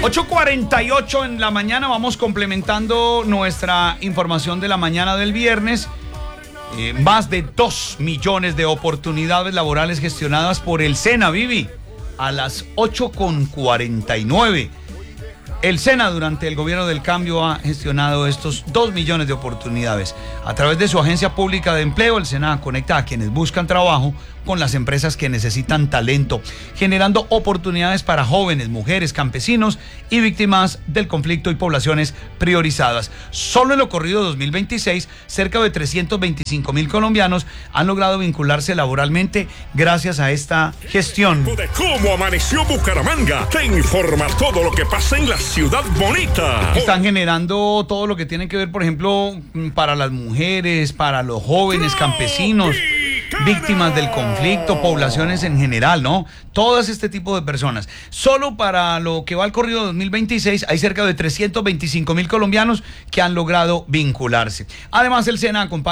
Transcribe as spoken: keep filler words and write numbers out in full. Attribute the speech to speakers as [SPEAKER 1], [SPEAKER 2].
[SPEAKER 1] ocho cuarenta y ocho en la mañana, vamos complementando nuestra información de la mañana del viernes. Eh, más de dos millones de oportunidades laborales gestionadas por el SENA, Vivi, a las ocho cuarenta y nueve. El SENA durante el gobierno del cambio ha gestionado estos dos millones de oportunidades. A través de su agencia pública de empleo, el SENA conecta a quienes buscan trabajo con las empresas que necesitan talento, generando oportunidades para jóvenes, mujeres, campesinos y víctimas del conflicto y poblaciones priorizadas. Solo en lo corrido dos mil veintiséis, cerca de trescientos veinticinco mil colombianos han logrado vincularse laboralmente gracias a esta gestión.
[SPEAKER 2] De cómo amaneció Bucaramanga, te informa todo lo que pasa en la ciudad bonita.
[SPEAKER 1] Están generando todo lo que tiene que ver, por ejemplo, para las mujeres, para los jóvenes, campesinos, víctimas del conflicto, poblaciones en general, ¿no? Todas este tipo de personas. Solo para lo que va al corrido dos mil veintiséis hay cerca de trescientos veinticinco mil colombianos que han logrado vincularse. Además, el SENA acompaña